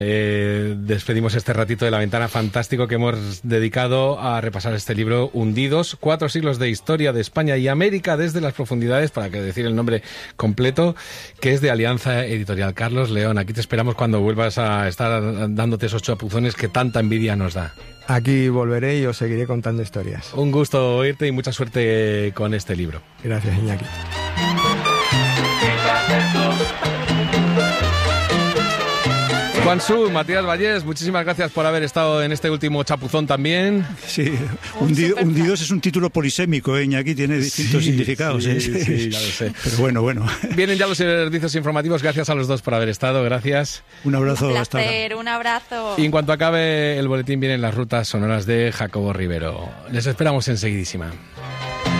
Despedimos este ratito de La Ventana fantástico que hemos dedicado a repasar este libro, Hundidos, 4 siglos de historia de España y América desde las profundidades, para que decir el nombre completo, que es de Alianza Editorial. Carlos León, aquí te esperamos cuando vuelvas a estar dándote esos chapuzones que tanta envidia nos da. Aquí volveré y os seguiré contando historias. Un gusto oírte y mucha suerte con este libro. Gracias, Iñaki. Juan Su, Matías Vallés, muchísimas gracias por haber estado en este último chapuzón también. Sí, Hundidos es un título polisémico, Iñaki, tiene distintos significados. Sí, ya lo sé. Pero bueno. Vienen ya los servicios informativos, gracias a los dos por haber estado, gracias. Un abrazo. Un placer, un abrazo. Y en cuanto acabe el boletín vienen las rutas sonoras de Jacobo Rivero. Les esperamos enseguidísima.